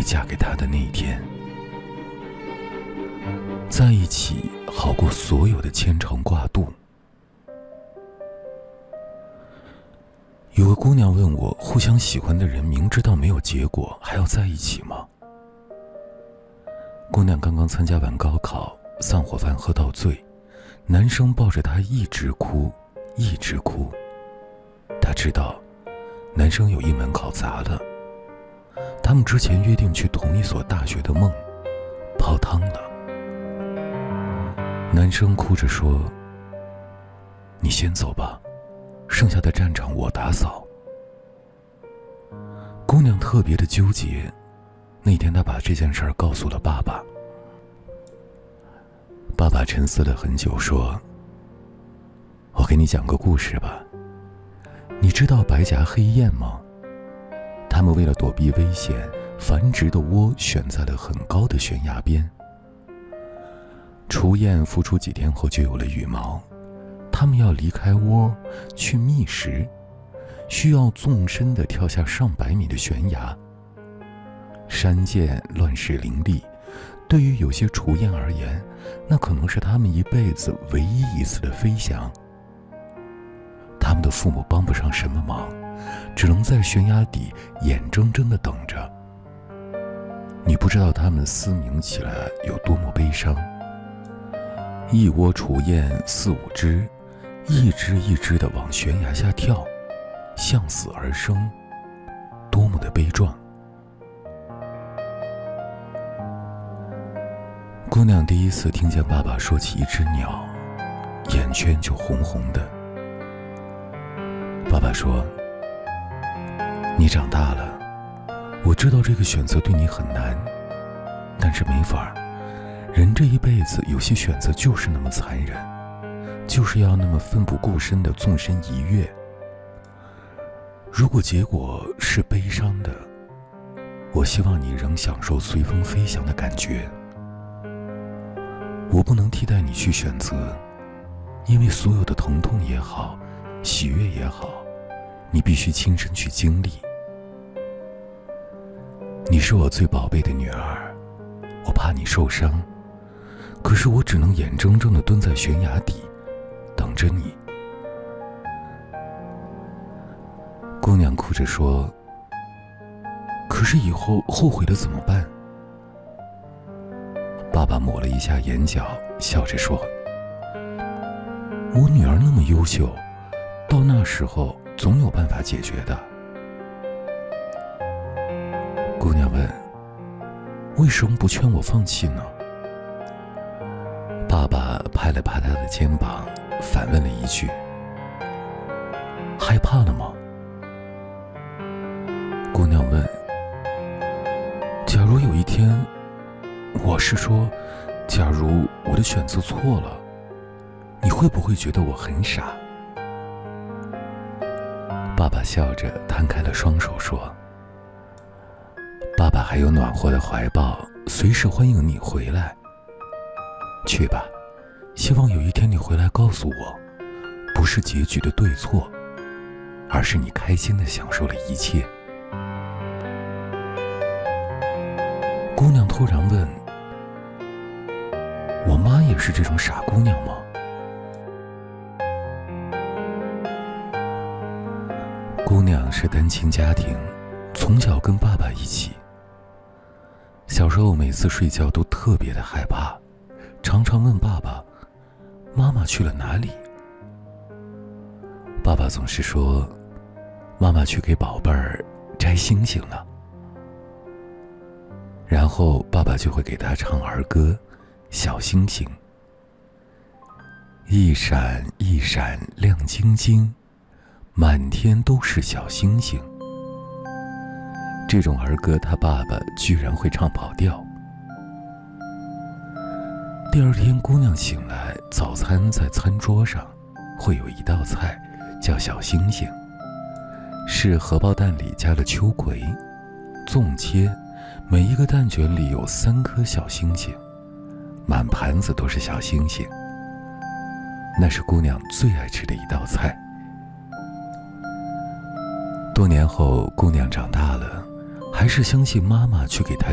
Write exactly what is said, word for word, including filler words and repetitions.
嫁给他的那一天。在一起好过所有的牵肠挂肚。有个姑娘问我，互相喜欢的人明知道没有结果，还要在一起吗？姑娘刚刚参加完高考，散伙饭喝到醉，男生抱着她一直哭，一直哭。她知道，男生有一门考砸了，他们之前约定去同一所大学的梦，泡汤了。男生哭着说：“你先走吧，剩下的战场我打扫。”姑娘特别的纠结，那天她把这件事儿告诉了爸爸。爸爸沉思了很久，说：“我给你讲个故事吧。你知道白颊黑雁吗？它们为了躲避危险，繁殖的窝选在了很高的悬崖边。雏雁孵出几天后就有了羽毛，它们要离开窝去觅食，需要纵身地跳下上百米的悬崖。山涧乱石林立，对于有些雏雁而言，那可能是它们一辈子唯一一次的飞翔。他们的父母帮不上什么忙，只能在悬崖底眼睁睁地等着。你不知道他们嘶鸣起来有多么悲伤。一窝雏雁四五只，一只一只地往悬崖下跳，向死而生，多么的悲壮。姑娘第一次听见爸爸说起一只鸟，眼圈就红红的。爸爸说：“你长大了，我知道这个选择对你很难，但是没法，人这一辈子有些选择就是那么残忍，就是要那么奋不顾身地纵身一跃。如果结果是悲伤的，我希望你仍享受随风飞翔的感觉。我不能替代你去选择，因为所有的疼痛也好，喜悦也好，你必须亲身去经历。你是我最宝贝的女儿，我怕你受伤，可是我只能眼睁睁地蹲在悬崖底，等着你。”姑娘哭着说：“可是以后后悔了怎么办？”爸爸抹了一下眼角，笑着说：“我女儿那么优秀，到那时候总有办法解决的。”姑娘问：“为什么不劝我放弃呢？”爸爸拍了拍她的肩膀，反问了一句：“害怕了吗？”姑娘问：“假如有一天，我是说，假如我的选择错了，你会不会觉得我很傻？”爸爸笑着摊开了双手说：“爸爸还有暖和的怀抱，随时欢迎你回来。去吧，希望有一天你回来告诉我，不是结局的对错，而是你开心地享受了一切。”姑娘突然问：“我妈也是这种傻姑娘吗？”姑娘是单亲家庭，从小跟爸爸一起。小时候每次睡觉都特别的害怕，常常问爸爸：“妈妈去了哪里？”爸爸总是说：“妈妈去给宝贝儿摘星星了。”然后爸爸就会给他唱儿歌《小星星》。一闪一闪亮晶晶，满天都是小星星。这种儿歌他爸爸居然会唱跑调。第二天姑娘醒来，早餐在餐桌上会有一道菜叫小星星，是荷包蛋里加了秋葵，纵切，每一个蛋卷里有三颗小星星，满盘子都是小星星。那是姑娘最爱吃的一道菜。多年后，姑娘长大了，还是相信妈妈去给她